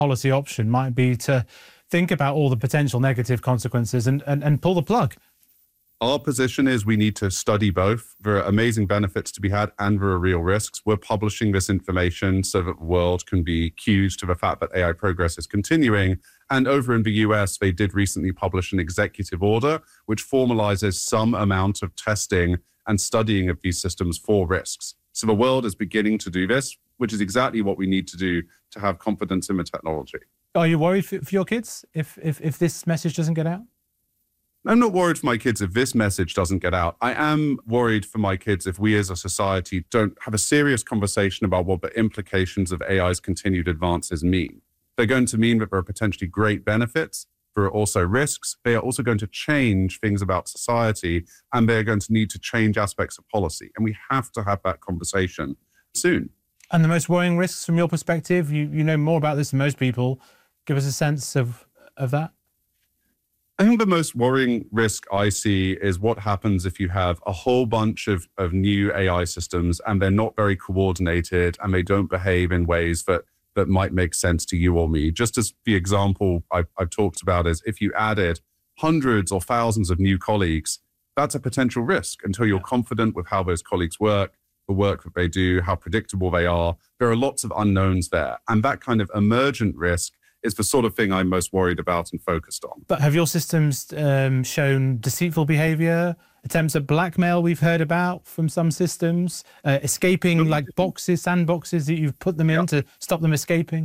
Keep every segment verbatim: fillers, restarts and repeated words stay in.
policy option might be to think about all the potential negative consequences and, and, and pull the plug. Our position is we need to study both. There are amazing benefits to be had and there are real risks. We're publishing this information so that the world can be cued to the fact that A I progress is continuing. And over in the U S, they did recently publish an executive order which formalizes some amount of testing and studying of these systems for risks. So the world is beginning to do this, which is exactly what we need to do to have confidence in the technology. Are you worried for, for your kids if, if if this message doesn't get out? I'm not worried for my kids if this message doesn't get out. I am worried for my kids if we as a society don't have a serious conversation about what the implications of A I's continued advances mean. They're going to mean that there are potentially great benefits. There are also risks. They are also going to change things about society, and they're going to need to change aspects of policy. And we have to have that conversation soon. And the most worrying risks from your perspective, you, you know more about this than most people. Give us a sense of, of that. I think the most worrying risk I see is what happens if you have a whole bunch of, of new A I systems and they're not very coordinated and they don't behave in ways that, that might make sense to you or me. Just as the example I've, I've talked about is if you added hundreds or thousands of new colleagues, that's a potential risk until you're confident with how those colleagues work, the work that they do, how predictable they are. There are lots of unknowns there. And that kind of emergent risk is the sort of thing I'm most worried about and focused on. But have your systems um, shown deceitful behavior, attempts at blackmail we've heard about from some systems, uh, escaping like boxes, sandboxes that you've put them in yeah. to stop them escaping?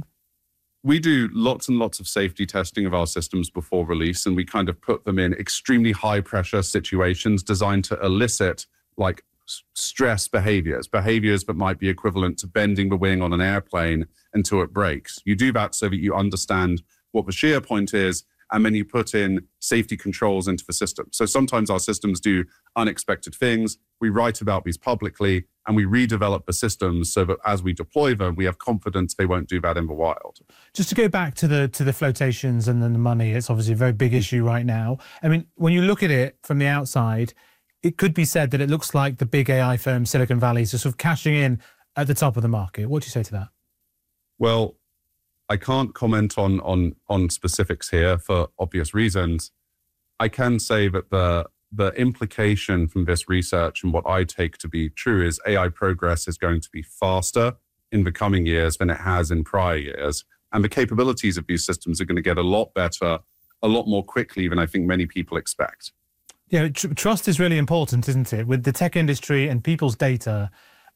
We do lots and lots of safety testing of our systems before release, and we kind of put them in extremely high pressure situations designed to elicit like stress behaviors, behaviors that might be equivalent to bending the wing on an airplane until it breaks. You do that so that you understand what the shear point is, and then you put in safety controls into the system. So sometimes our systems do unexpected things. We write about these publicly, and we redevelop the systems so that as we deploy them, we have confidence they won't do that in the wild. Just to go back to the to the flotations and then the money, it's obviously a very big issue right now. I mean, when you look at it from the outside, it could be said that it looks like the big A I firm Silicon Valley is sort of cashing in at the top of the market. What do you say to that? Well, I can't comment on on on specifics here for obvious reasons. I can say that the the implication from this research and what I take to be true is A I progress is going to be faster in the coming years than it has in prior years. And the capabilities of these systems are going to get a lot better, a lot more quickly than I think many people expect. Yeah, tr- trust is really important, isn't it? With the tech industry and people's data,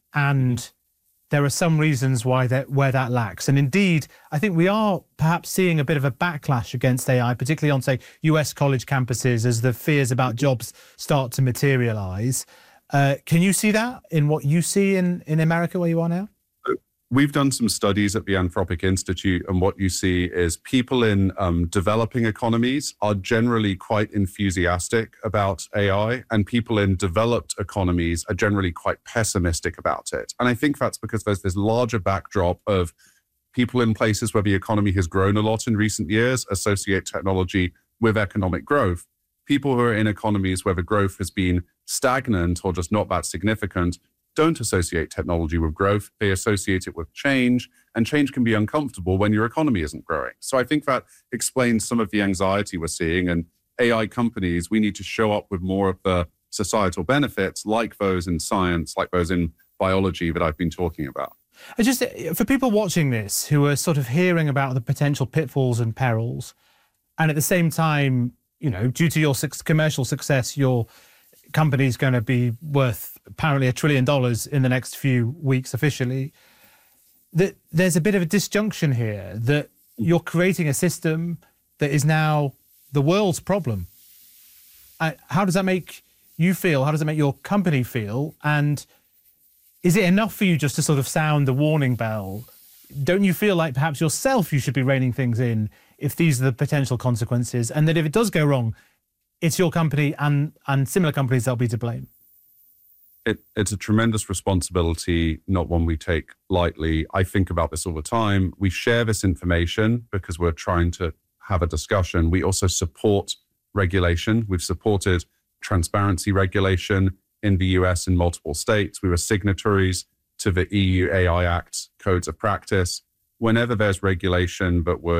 and there are some reasons why that where that lacks. And indeed, I think we are perhaps seeing a bit of a backlash against A I, particularly on, say, U S college campuses as the fears about jobs start to materialize. Uh, can you see that in what you see in, in America where you are now? We've done some studies at the Anthropic Institute, and what you see is people in um, developing economies are generally quite enthusiastic about A I, and people in developed economies are generally quite pessimistic about it. And I think that's because there's this larger backdrop of people in places where the economy has grown a lot in recent years associate technology with economic growth. People who are in economies where the growth has been stagnant or just not that significant don't associate technology with growth. They associate it with change, and change can be uncomfortable when your economy isn't growing. So I think that explains some of the anxiety we're seeing. And A I companies, we need to show up with more of the societal benefits like those in science, like those in biology that I've been talking about. And just for people watching this who are sort of hearing about the potential pitfalls and perils, and at the same time, you know, due to your commercial success, your company's going to be worth apparently a trillion dollars in the next few weeks officially, that there's a bit of a disjunction here, that you're creating a system that is now the world's problem. Uh, how does that make you feel? How does it make your company feel? And is it enough for you just to sort of sound the warning bell? Don't you feel like perhaps yourself you should be reining things in if these are the potential consequences, and that if it does go wrong, it's your company and, and similar companies that'll be to blame? It, it's a tremendous responsibility, not one we take lightly. I think about this all the time. We share this information because we're trying to have a discussion. We also support regulation. We've supported transparency regulation in the U S in multiple states. We were signatories to the E U A I Act Codes of Practice. whenever there's regulation that would